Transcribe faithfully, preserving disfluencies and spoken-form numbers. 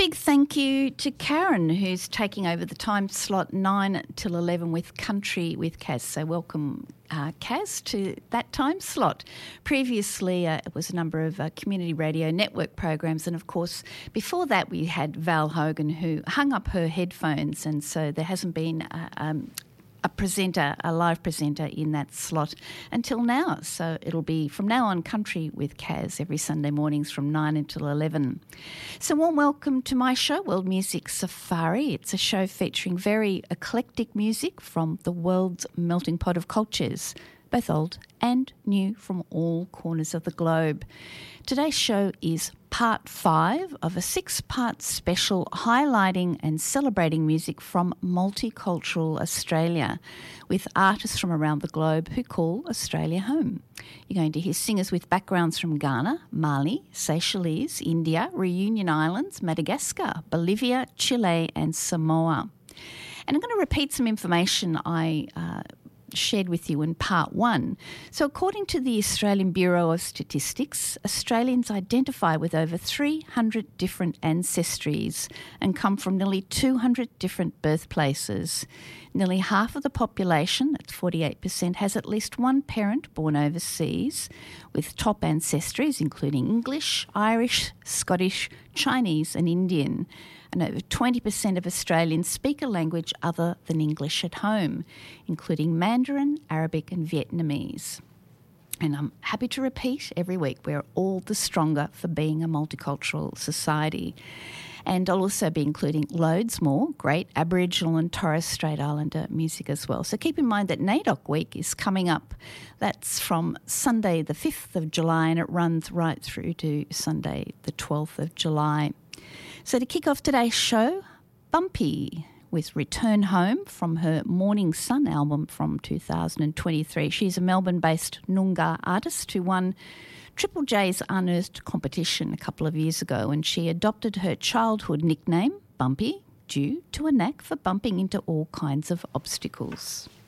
big thank you to Karen, who's taking over the time slot nine till eleven with Country with Kaz. So welcome, uh, Kaz, to that time slot. Previously, uh, it was a number of uh, community radio network programs, and of course, before that, we had Val Hogan, who hung up her headphones, and so there hasn't been uh, um, a presenter, a live presenter in that slot until now. So it'll be from now on Country with Kaz every Sunday mornings from nine until eleven. So warm welcome to my show, World Music Safari. It's a show featuring very eclectic music from the world's melting pot of cultures, both old and new from all corners of the globe. Today's show is part five of a six-part special highlighting and celebrating music from multicultural Australia with artists from around the globe who call Australia home. You're going to hear singers with backgrounds from Ghana, Mali, Seychelles, India, Reunion Islands, Madagascar, Bolivia, Chile and Samoa. And I'm going to repeat some information I uh, shared with you in part one. So according to the Australian Bureau of Statistics, Australians identify with over three hundred different ancestries and come from nearly two hundred different birthplaces. Nearly half of the population, that's forty-eight percent, has at least one parent born overseas, with top ancestries including English, Irish, Scottish, Chinese and Indian. And over twenty percent of Australians speak a language other than English at home, including Mandarin, Arabic and Vietnamese. And I'm happy to repeat every week, we're all the stronger for being a multicultural society. And I'll also be including loads more great Aboriginal and Torres Strait Islander music as well. So keep in mind that NAIDOC Week is coming up. That's from Sunday the fifth of July and it runs right through to Sunday the twelfth of July. So to kick off today's show, Bumpy with Return Home from her Morning Sun album from two thousand twenty-three. She's a Melbourne-based Noongar artist who won Triple J's Unearthed competition a couple of years ago, and she adopted her childhood nickname, Bumpy, due to a knack for bumping into all kinds of obstacles.